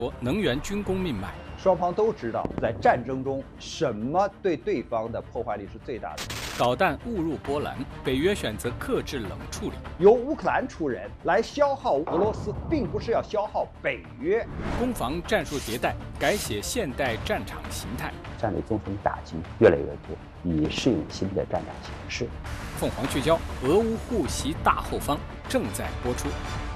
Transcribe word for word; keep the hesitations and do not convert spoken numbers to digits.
能源军工命脉。 双方都知道，在战争中什么对对方的破坏力是最大的。 导弹误入波兰，北约选择克制冷处理。 由乌克兰出人来消耗俄罗斯，并不是要消耗北约。 攻防战术迭代，改写现代战场形态。 战略纵深打击越来越多，以适应新的战场形势。 凤凰聚焦，俄乌互袭大后方正在播出。